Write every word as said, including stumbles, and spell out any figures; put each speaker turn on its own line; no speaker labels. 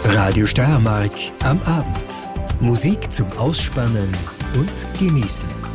Radio Steiermark am Abend. Musik zum Ausspannen und Genießen.